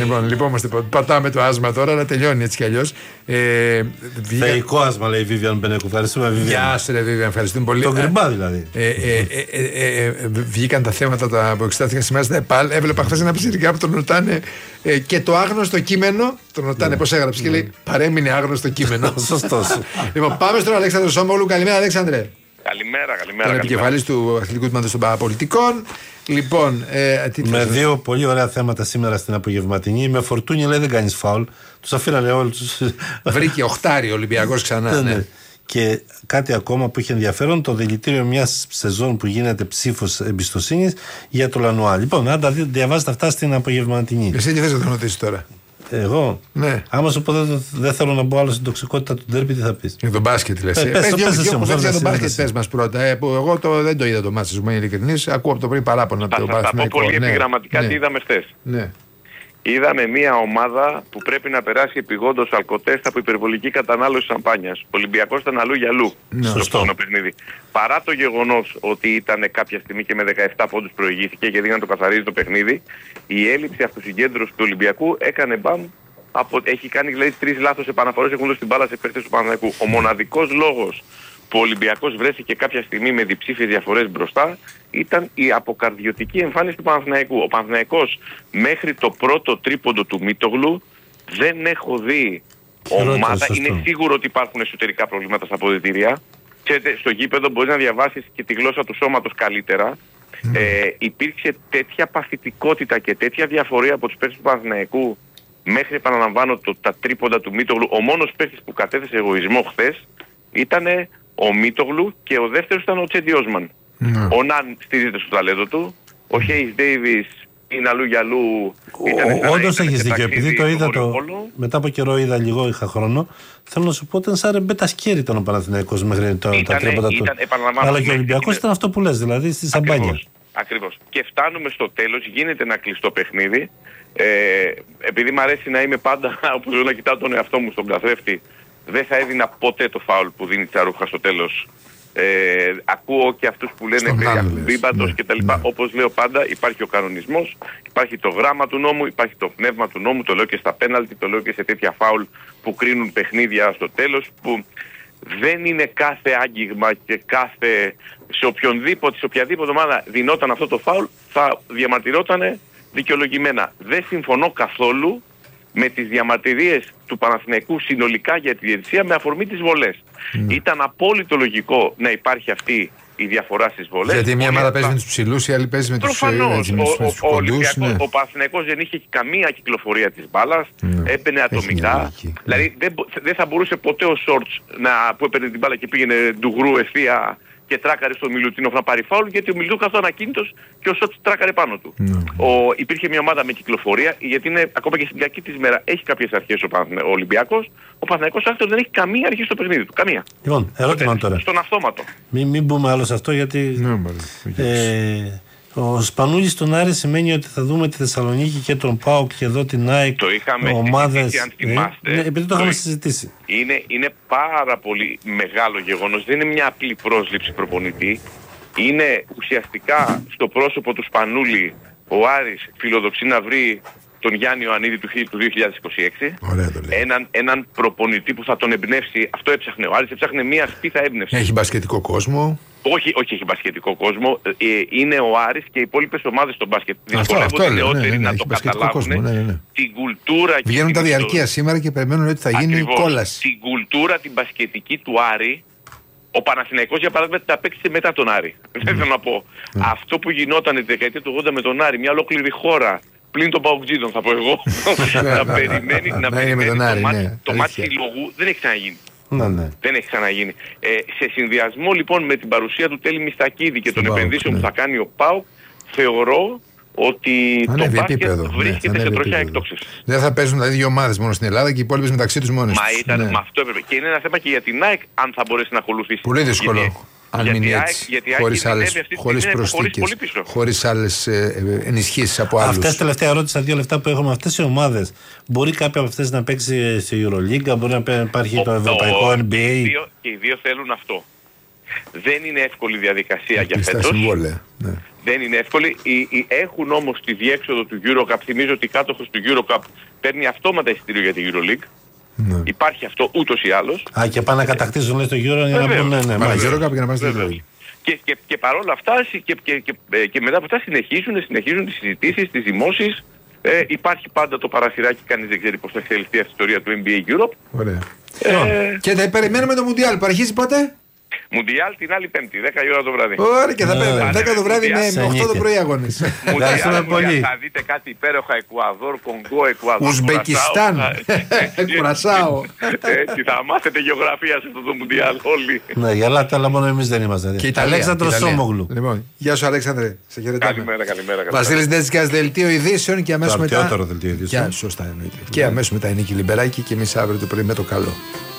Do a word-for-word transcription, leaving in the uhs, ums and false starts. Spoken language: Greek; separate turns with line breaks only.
Λοιπόν, λυπόμαστε. Πατάμε το άσμα τώρα, αλλά τελειώνει έτσι κι αλλιώς. Ε,
βγήκα... Θεϊκό άσμα, λέει η Βίβιαν Μπενέκου. Ευχαριστούμε, Βίβιαν.
Γεια σου, ρε Βίβιαν, ευχαριστούμε πολύ.
Το γκριμπά δηλαδή.
Ε, ε, ε, ε, ε, ε, βγήκαν τα θέματα τα που εξετάστηκαν σήμερα στην ΕΠΑΛ. Έβλεπα χθες ένα πιτσιρικά που τον ρωτάνε ε, και το άγνωστο κείμενο. Τον ρωτάνε ναι. πώς έγραψε και λέει παρέμεινε άγνωστο κείμενο.
Σωστός.
Λοιπόν, πάμε στον Αλέξανδρο Σόμογλου. Καλημέρα, Αλέξανδρε.
Καλημέρα, καλημέρα.
Τον επικεφαλής του Αθλητικού Τμήματος των Παραπολιτικών. Λοιπόν, ε, τι
με δύο πολύ ωραία θέματα σήμερα στην απογευματινή. Με Φορτούνι λέει δεν κάνεις φάουλ. Τους αφήνανε όλους.
Βρήκε οχτάρι ο Ολυμπιακός ξανά. ναι. Ναι.
Και κάτι ακόμα που είχε ενδιαφέρον, το δηλητήριο μιας σεζόν που γίνεται ψήφος εμπιστοσύνης για το Λανουά. Λοιπόν, να τα διαβάσετε αυτά στην απογευματινή.
Εσύ τι θες να το ρωτήσεις τώρα?
Εγώ.
Ναι.
Άμα σου πω δεν, δεν θέλω να μπω άλλο στην τοξικότητα του ντέρμπι, τι θα πεις?
Για τον μπάσκετ λες.
Ε, πες,
πες,
πες,
για τον μπάσκετ
πες
μας πρώτα. Ε, που εγώ το, δεν το είδα το μάτι, μου είναι ειλικρινής. Ακούω από το πριν παράπονα από το Παναθηναϊκό.
Θα πω πολύ ναι, επιγραμματικά ναι, τι είδαμε χθες.
Ναι.
Είδαμε μια ομάδα που πρέπει να περάσει επιγόντως αλκοτέστα από υπερβολική κατανάλωση σαμπάνιας. Ο Ολυμπιακός ήταν αλλού για αλλού
ναι,
στο αυτό παιχνίδι. Παρά το γεγονός ότι ήταν κάποια στιγμή και με δεκαεπτά πόντους προηγήθηκε και δίναν το καθαρίζει το παιχνίδι, η έλλειψη αυτοσυγκέντρωσης του Ολυμπιακού έκανε μπαμ. Από, έχει κάνει δηλαδή τρεις λάθος επαναφορές, έχουν δώσει την μπάλα σε παίκτες του Παναθηναϊκού. Ο μοναδικός λόγος που ο Ολυμπιακός βρέθηκε κάποια στιγμή με διψήφιες διαφορές μπροστά ήταν η αποκαρδιωτική εμφάνιση του Παναθηναϊκού. Ο Παναθηναϊκός μέχρι το πρώτο τρίποντο του Μίτογλου δεν έχω δει ομάδα. Είναι σίγουρο ότι υπάρχουν εσωτερικά προβλήματα στα αποδυτήρια. Ξέρετε, στο γήπεδο μπορείς να διαβάσεις και τη γλώσσα του σώματος καλύτερα. Mm. Ε, υπήρξε τέτοια παθητικότητα και τέτοια διαφορία από τους παίκτες του Παναθηναϊκού μέχρι, επαναλαμβάνω, το, τα τρίποντα του Μίτογλου. Ο μόνος παίκτης που κατέθεσε εγωισμό χθες ήταν ο Μίτογλου και ο δεύτερος ήταν ο Τσέντι Όσμαν. Mm. Ο Ναν στηρίζεται στο ταλέντο του, ο Χέις Ντέιβις είναι αλλού για αλλού.
Όντως έχεις δίκιο, επειδή το είδα το, μετά από καιρό είδα λίγο, είχα χρόνο, θέλω να σου πω ήταν σαν ρεμπέτα σκέρι ήταν ο Παναθηναϊκός μέχρι το, τα τρίποντα του. Αλλά και ο Ολυμπιακός ήταν αυτό που λες, δηλαδή στη σαμπάνια.
Ακριβώς. Και φτάνουμε στο τέλος, γίνεται ένα κλειστό παιχνίδι. Ε, επειδή μου αρέσει να είμαι πάντα, όπως λέω, να κοιτάω τον εαυτό μου στον καθρέφτη, δεν θα έδινα ποτέ το φάουλ που δίνει Τσαρούχα στο τέλος. Ε, ακούω και αυτούς που λένε περί ακουμπήμπαντος ναι, κτλ. Ναι. Όπως λέω πάντα, υπάρχει ο κανονισμός, υπάρχει το γράμμα του νόμου, υπάρχει το πνεύμα του νόμου, το λέω και στα πέναλτι, το λέω και σε τέτοια φάουλ που κρίνουν παιχνίδια στο τέλος, που δεν είναι κάθε άγγιγμα και κάθε σε οποιονδήποτε, σε οποιαδήποτε ομάδα δινόταν αυτό το φάουλ θα διαμαρτυρόταν δικαιολογημένα. Δεν συμφωνώ καθόλου με τις διαμαρτυρίες του Παναθηναϊκού συνολικά για τη διαιτησία με αφορμή τις βολές. Mm. Ήταν απόλυτο λογικό να υπάρχει αυτή η διαφορά στις βολές.
Γιατί μια ομάδα παίζει με τους ψηλούς, η άλλη παίζει με τους κοντούς.
Ο, ο, ναι. ο Παναθηναϊκός δεν είχε καμία κυκλοφορία της μπάλας, mm. έπαινε ατομικά. Δηλαδή δεν, δεν θα μπορούσε ποτέ ο Σόρτς που έπαιρνε την μπάλα και πήγαινε ντουγρού ευθεία και τράκαρε στο Μιλουτίνοφ να πάρει φάουλ, γιατί ο Μιλουτίνοφ καθόταν ακίνητος και ο Σότς τράκαρε πάνω του. Mm. Ο, υπήρχε μια ομάδα με κυκλοφορία, γιατί είναι ακόμα και στην κακή της μέρα έχει κάποιες αρχές ο, ο Ολυμπιακός. Ο Παναθηναϊκός άκρος δεν έχει καμία αρχή στο παιχνίδι του. Καμία.
Λοιπόν, ερώτημα τώρα.
Στον αυτόματο.
Μην, μην μπούμε άλλο σε αυτό, γιατί.
Mm.
Ε, ο Σπανούλης στον Άρη σημαίνει ότι θα δούμε τη Θεσσαλονίκη και τον ΠΑΟΚ και εδώ την ΑΕΚ.
Το είχαμε
ομάδες,
αν θυμάστε.
Ναι, επειδή το είχαμε συζητήσει.
Είναι, είναι πάρα πολύ μεγάλο γεγονός. Δεν είναι μια απλή πρόσληψη προπονητή. Είναι ουσιαστικά στο πρόσωπο του Σπανούλη ο Άρης φιλοδοξεί να βρει τον Γιάννη Ιωαννίδη του δύο χιλιάδες είκοσι έξι.
Ωραία, το
έναν, έναν προπονητή που θα τον εμπνεύσει. Αυτό έψαχνε ο Άρης. Έψαχνε μια σπίθα έμπνευση.
Έχει μπασκετικό κόσμο.
Όχι, όχι έχει μπασκετικό κόσμο. Ε, είναι ο Άρης και οι υπόλοιπες ομάδες στο μπάσκετ.
Δυσκολεύονται
οι νεότεροι ναι, ναι, ναι, να το καταλάβουν.
Ναι, ναι, ναι.
Την κουλτούρα.
Βγαίνουν τα διαρκεία το... σήμερα και περιμένουν ότι θα γίνει
Ακριβώς,
κόλαση.
Την κουλτούρα την μπασκετική του Άρη. Ο Παναθηναϊκός για παράδειγμα τα παίξει μετά τον Άρη. Mm. Δεν θέλω να πω. Mm. Αυτό που γινόταν τη δεκαετία του ογδόντα με τον Άρη, μια ολόκληρη χώρα, πλην των Παοκτζίδων θα πω εγώ, να περιμένει, να περιμένει το, Άρη, μάτι, ναι, το μάτι συλλογού, δεν έχει ξαναγίνει.
Να, ναι.
Δεν έχει ξαναγίνει. Ε, σε συνδυασμό λοιπόν με την παρουσία του Τέλη Μιστακίδη και των επενδύσεων ναι. που θα κάνει ο ΠΑΟΚ, θεωρώ ότι
ανέβει
το μπάσκετ
επίπεδο,
βρίσκεται
ναι,
σε τροχιά
επίπεδο.
εκτόξεως.
Δεν θα παίζουν δηλαδή δύο ομάδες μόνο στην Ελλάδα και οι υπόλοιπες μεταξύ τους μόνες.
Μα
τους.
ήταν,
Ναι.
με αυτό έπρεπε. Και είναι ένα θέμα και για την ΑΕΚ αν θα μπορέσει να ακολουθήσει.
Πολύ δύσκολο.
Γιατί,
αν μείνει έτσι, χωρίς άλλες, χωρίς προσθήκες, χωρίς άλλες ε, ενισχύσεις από άλλους.
Αυτές τελευταία ερώτηση, στα δύο λεπτά που έχουμε, αυτές οι ομάδες, μπορεί κάποια από αυτές να παίξει σε Euroleague, μπορεί να υπάρχει ο, το ευρωπαϊκό
ο,
N B A.
Οι δύο, και οι δύο θέλουν αυτό. Δεν είναι εύκολη διαδικασία για
φέτος.
φέτος.
Συμβόλαια, ναι.
Δεν είναι εύκολη. Οι, οι, έχουν όμως τη διέξοδο του EuroCup. Θυμίζω ότι κάτοχος του EuroCup παίρνει αυτόματα εισιτήριο για την EuroLeague. Ναι. Υπάρχει αυτό ούτως ή άλλως.
Α, και πάνε να κατακτήσουν λέει, το Euro για να πούνε ναι, ναι, ναι.
EuroCup για να πάνε στην EuroLeague.
Και, και, και παρόλα αυτά και, και, και, και, και μετά από αυτά συνεχίζουν, συνεχίζουν τις συζητήσεις, τις δημόσεις. Ε, υπάρχει πάντα το παραθυράκι, κανείς δεν ξέρει πώς θα εξελιχθεί αυτή η ιστορία του N B A Europe.
Ωραία. Ε, και θα περιμένουμε το Μουντιάλ που αρχίζει πότε?
Μουντιάλ την άλλη Πέμπτη, δέκα η ώρα το βράδυ.
Ωραία, και θα παίρνει δέκα το βράδυ με οκτώ το πρωί αγώνες.
Μουντιάλ, θα δείτε κάτι υπέροχα. Εκουαδόρ, Κονγκό, Εκουαδόρ,
Ουσμπεκιστάν, Κουρασάο.
Έτσι θα μάθετε γεωγραφία σε αυτό το Μουντιάλ όλοι.
Ναι, γελάτε, αλλά μόνο εμείς δεν είμαστε.
Και
Αλέξανδρος Σόμογλου.
Λοιπόν, γεια σου Αλέξανδρε, σε χαιρετάμε.
Καλημέρα, καλημέρα.
Βασίλης Ντέτσικας, δελτίο ειδήσεων και αμέσως μετά.
Σωστά εννοείται.
Και αμέσως μετά η Νίκη Λιμπεράκη και εμείς αύριο το πρωί με το καλό.